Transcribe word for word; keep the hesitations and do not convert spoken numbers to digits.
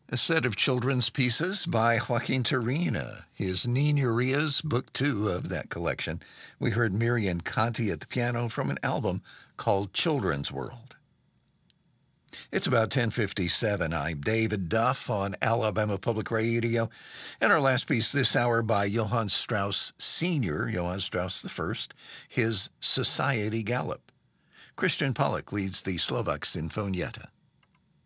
A set of children's pieces by Joaquin Turina, his Niñerías, book two of that collection. We heard Miriam Conti at the piano from an album called Children's World. It's about ten fifty-seven. I'm David Duff on Alabama Public Radio, and our last piece this hour by Johann Strauss Senior, Johann Strauss the First, his Society Galop. Christian Pollock leads the Slovak Sinfonietta.